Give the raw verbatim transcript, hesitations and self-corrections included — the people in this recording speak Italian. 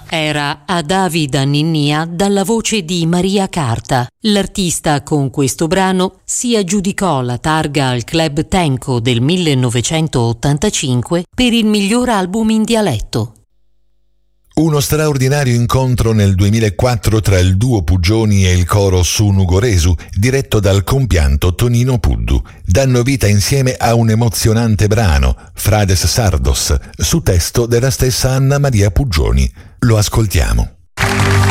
Era A Davida Ninnia dalla voce di Maria Carta. L'artista con questo brano si aggiudicò la targa al Club Tenco del millenovecentottantacinque per il miglior album in dialetto. Uno straordinario incontro nel duemilaquattro tra il duo Pugioni e il coro Su Nugoresu, diretto dal compianto Tonino Puddu. Danno vita insieme a un emozionante brano, Frades Sardos, su testo della stessa Anna Maria Pugioni. Lo ascoltiamo.